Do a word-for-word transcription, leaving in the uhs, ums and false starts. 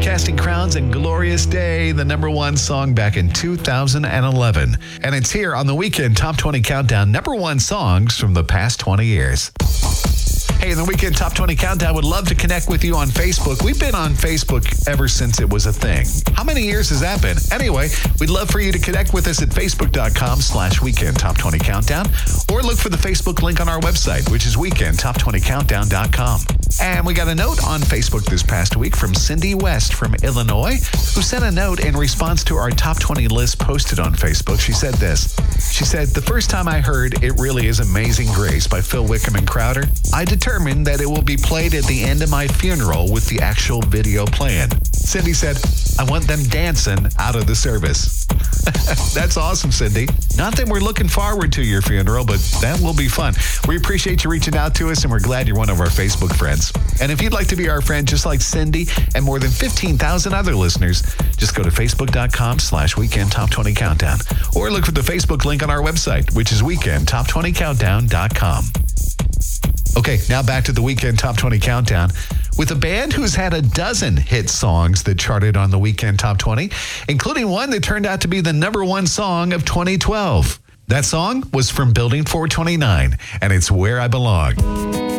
Casting Crowns and Glorious Day, the number one song back in two thousand eleven. And it's here on the Weekend Top twenty Countdown, number one songs from the past twenty years. Hey, in the Weekend Top twenty Countdown, would love to connect with you on Facebook. We've been on Facebook ever since it was a thing. How many years has that been? Anyway, we'd love for you to connect with us at facebook.com slash Weekend Top 20 Countdown, or look for the Facebook link on our website, which is weekend top twenty countdown dot com. And we got a note on Facebook this past week from Cindy West from Illinois, who sent a note in response to our Top twenty list posted on Facebook. She said this. She said, the first time I heard It Really Is Amazing Grace by Phil Wickham and Crowder, I determined that it will be played at the end of my funeral with the actual video playing. Cindy said, I want them dancing out of the service. That's awesome, Cindy. Not that we're looking forward to your funeral, but that will be fun. We appreciate you reaching out to us, and we're glad you're one of our Facebook friends. And if you'd like to be our friend, just like Cindy and more than fifteen thousand other listeners, just go to facebook.com slash Weekend Top 20 Countdown, or look for the Facebook link on our website, which is weekend top twenty countdown dot com. Okay, now back to the Weekend Top twenty Countdown with a band who's had a dozen hit songs that charted on the Weekend Top twenty, including one that turned out to be the number one song of twenty twelve. That song was from Building four twenty-nine, and it's Where I Belong.